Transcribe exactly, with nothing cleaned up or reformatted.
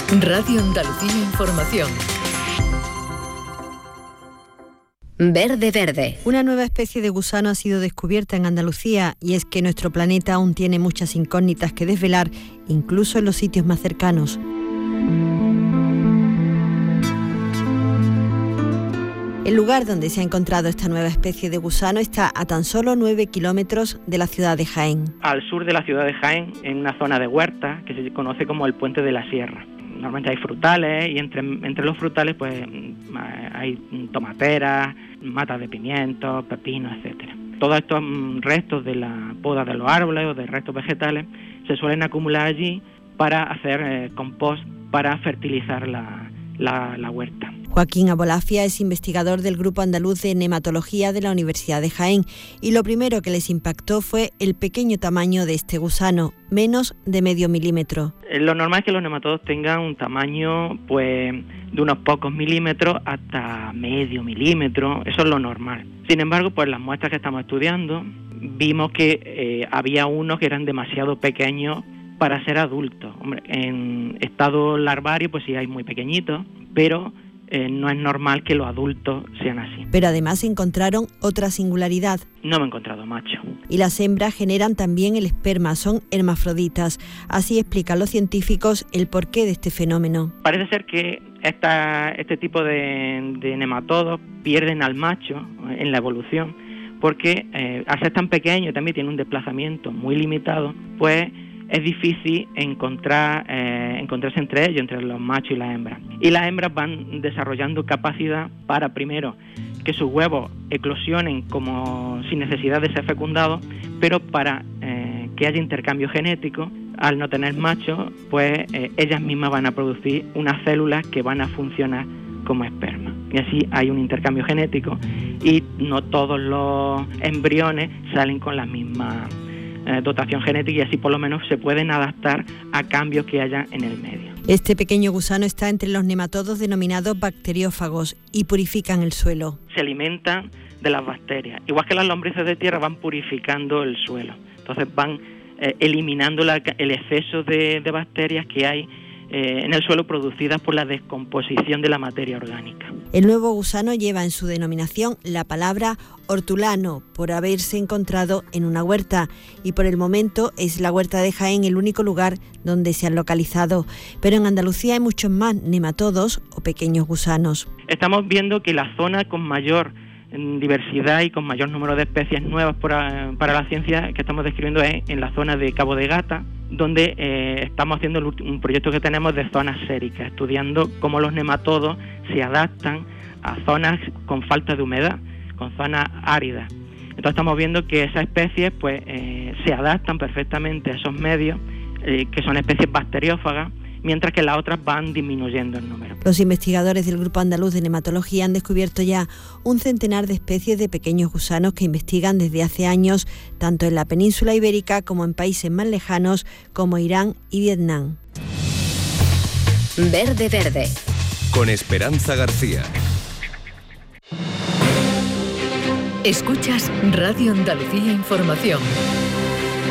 Radio Andalucía Información. Verde Verde. Una nueva especie de gusano ha sido descubierta en Andalucía, y es que nuestro planeta aún tiene muchas incógnitas que desvelar, incluso en los sitios más cercanos. El lugar donde se ha encontrado esta nueva especie de gusano está a tan solo nueve kilómetros de la ciudad de Jaén. Al sur de la ciudad de Jaén, en una zona de huerta que se conoce como el Puente de la Sierra. Normalmente hay frutales y entre, entre los frutales pues hay tomateras, matas de pimientos, pepinos, etcétera. Todos estos restos de la poda de los árboles o de restos vegetales se suelen acumular allí para hacer eh, compost, para fertilizar la, la, la huerta. Joaquín Abolafia es investigador del Grupo Andaluz de Nematología de la Universidad de Jaén, y lo primero que les impactó fue el pequeño tamaño de este gusano, menos de medio milímetro. Lo normal es que los nematodos tengan un tamaño pues de unos pocos milímetros hasta medio milímetro, eso es lo normal. Sin embargo, pues las muestras que estamos estudiando vimos que eh, había unos que eran demasiado pequeños para ser adultos. Hombre, en estado larvario pues sí hay muy pequeñitos, pero Eh, no es normal que los adultos sean así. Pero además encontraron otra singularidad. No me he encontrado macho. Y las hembras generan también el esperma, son hermafroditas. Así explican los científicos el porqué de este fenómeno. Parece ser que esta, este tipo de, de nematodos pierden al macho en la evolución, porque eh, al ser tan pequeño y también tiene un desplazamiento muy limitado, pues es difícil encontrar eh, encontrarse entre ellos, entre los machos y las hembras. Y las hembras van desarrollando capacidad para, primero, que sus huevos eclosionen como sin necesidad de ser fecundados, pero para eh, que haya intercambio genético. Al no tener machos, pues eh, ellas mismas van a producir unas células que van a funcionar como esperma. Y así hay un intercambio genético y no todos los embriones salen con la misma dotación genética, y así por lo menos se pueden adaptar a cambios que haya en el medio. Este pequeño gusano está entre los nematodos denominados bacteriófagos y purifican el suelo. Se alimentan de las bacterias. Igual que las lombrices de tierra, van purificando el suelo. Entonces van eh, eliminando la, el exceso de, de bacterias que hay eh, en el suelo producidas por la descomposición de la materia orgánica. El nuevo gusano lleva en su denominación la palabra hortulano, por haberse encontrado en una huerta, y por el momento es la huerta de Jaén el único lugar donde se han localizado. Pero en Andalucía hay muchos más nematodos o pequeños gusanos. Estamos viendo que la zona con mayor diversidad y con mayor número de especies nuevas para, para la ciencia que estamos describiendo es en la zona de Cabo de Gata, donde eh, estamos haciendo un proyecto que tenemos de zonas séricas, estudiando cómo los nematodos se adaptan a zonas con falta de humedad, con zonas áridas. Entonces estamos viendo que esas especies pues eh, se adaptan perfectamente a esos medios, eh, que son especies bacteriófagas, mientras que las otras van disminuyendo en número. Los investigadores del Grupo Andaluz de Nematología han descubierto ya un centenar de especies de pequeños gusanos que investigan desde hace años, tanto en la península ibérica como en países más lejanos como Irán y Vietnam. Verde Verde. Con Esperanza García. Escuchas Radio Andalucía Información.